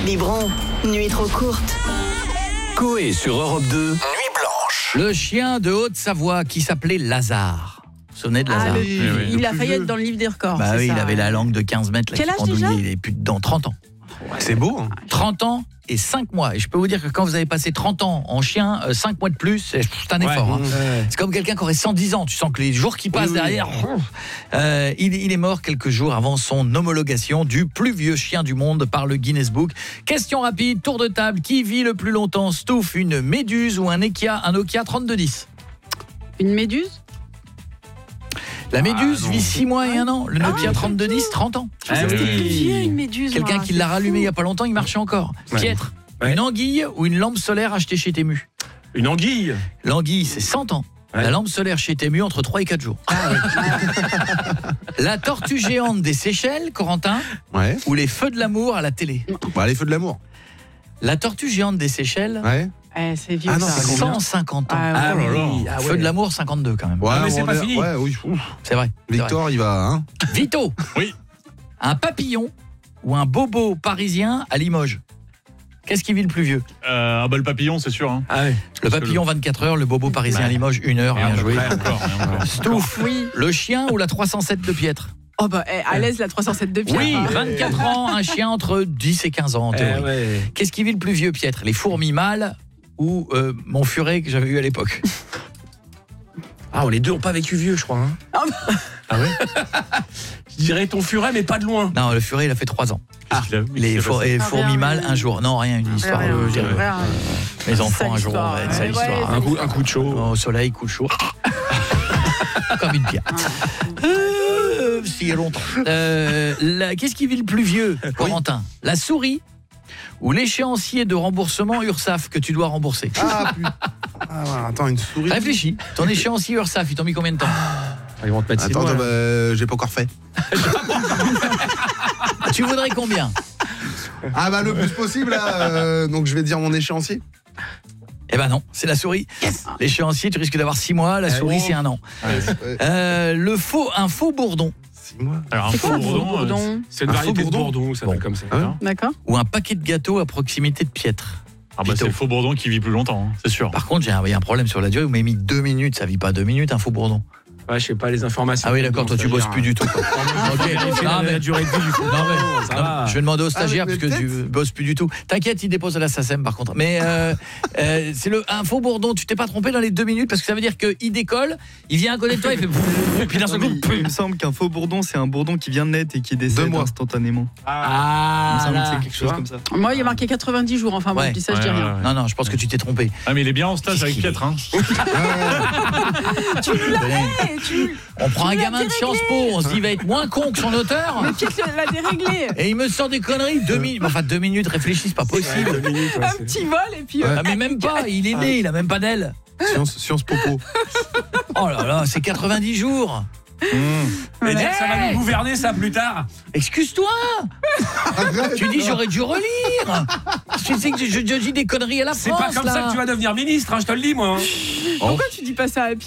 Biberon, nuit trop courte. Coé sur Europe 2, Nuit Blanche. Le chien de Haute-Savoie qui s'appelait Lazare. Vous vous souvenez de Lazare? Il a failli être dans le livre des records. Bah oui, ça. il avait la langue de 15 mètres. Là, Quel qui âge pendouillait, déjà il est plus dedans, 30 ans. C'est beau. Hein. 30 ans et 5 mois. Et je peux vous dire que quand vous avez passé 30 ans en chien, 5 mois de plus, c'est un effort. Hein. C'est comme quelqu'un qui aurait 110 ans. Tu sens que les jours qui passent derrière... Il est mort quelques jours avant son homologation du plus vieux chien du monde par le Guinness Book. Question rapide, tour de table. Qui vit le plus longtemps? Stouff, une méduse ou un Nokia 3210? Une méduse? La méduse vit 6 mois et 1 an. Le Nokia 3210, 30 ans. C'était plus vieux, une méduse. Quelqu'un moi, qui c'est l'a rallumé fou. il n'y a pas longtemps, il marchait encore. Pietre, une anguille ou une lampe solaire achetée chez Temu? Une anguille. L'anguille, c'est 100 ans. La lampe solaire chez Temu, entre 3 et 4 jours. La tortue géante des Seychelles, Corentin, ou les feux de l'amour à la télé? Les feux de l'amour. La tortue géante des Seychelles, C'est vieux. Ah non, ça. c'est combien? 150 ans. Ah oui. Feu de l'amour, 52 quand même. Mais c'est pas fini. C'est vrai. Victor, il va. Hein. Vito. Oui. Un papillon ou un bobo parisien à Limoges? Qu'est-ce qui vit le plus vieux? Le papillon, c'est sûr. Hein. Le papillon 24 heures, le bobo parisien à Limoges 1 heure, bien joué. Stouff, le chien ou la 307 de Pietre? Oh à l'aise la 307 de Pierre. Oui, 24 ans, un chien entre 10 et 15 ans en théorie. Qu'est-ce qui vit le plus vieux, Pietre? Les fourmis mâles ou mon furet que j'avais eu à l'époque? Les deux n'ont pas vécu vieux, je crois. Hein. Ah ouais. Je dirais ton furet, mais pas de loin. Non, le furet, il a fait 3 ans. Les fourmis mâles, un jour. Non, rien, une histoire. Mes enfants, un jour, on va être sale histoire. Un coup de chaud. Au soleil, coup de chaud. Comme une pierre. Si longtemps. Qu'est-ce qui vit le plus vieux, Corentin? La souris ou l'échéancier de remboursement URSSAF que tu dois rembourser? Attends, une souris. Réfléchis. Ton échéancier URSSAF, ils t'ont mis combien de temps? Ils vont te mettre 6 mois. J'ai pas encore fait. Tu voudrais combien? Le plus possible, là. Donc je vais dire mon échéancier. Eh ben non, c'est la souris. L'échéancier, tu risques d'avoir 6 mois. La souris, c'est 1 an. Un faux bourdon. 6 mois. Alors, un faux bourdon, c'est une variété de bourdon, ça s'appelle comme ça. D'accord. Ou un paquet de gâteaux à proximité de Pietre. c'est le faux bourdon qui vit plus longtemps, hein, c'est sûr. Par contre, il y a un problème sur la durée. Vous m'avez mis 2 minutes. Ça vit pas 2 minutes, un faux bourdon. Je sais pas les informations. Ah oui, d'accord, toi tu bosses plus du tout. La durée de vie du coup. Je vais demander au stagiaire parce que tu bosses plus du tout. T'inquiète, il dépose à la SACEM par contre. Mais c'est un faux bourdon. Tu t'es pas trompé dans les 2 minutes parce que ça veut dire qu'il décolle, il vient à côté de toi, il fait. Puis d'un seul coup, il me semble qu'un faux bourdon, c'est un bourdon qui vient de naître et qui décède instantanément. Il me semble que c'est quelque chose comme ça. Moi, il y a marqué 90 jours. Enfin, bon, je dis ça, je dis rien. Non, je pense que tu t'es trompé. Mais il est bien en stage avec Pietre. Hein. Tu nous l'avais. On prend un gamin de Sciences Po, on se dit il va être moins con que son auteur. Mais Pietre l'a déréglé. Et il me sort des conneries. 2 minutes. Enfin, 2 minutes, réfléchis, c'est pas possible. Un petit vol et puis. Mais même pas, il est né, il a même pas d'aile. Sciences Popo. Oh là là, c'est 90 jours. Mais dire que ça va nous gouverner ça plus tard. Excuse-toi. Tu dis j'aurais dû relire. Tu sais que je dis des conneries à la France. C'est pas comme ça que tu vas devenir ministre, je te le dis moi. Pourquoi tu dis pas ça à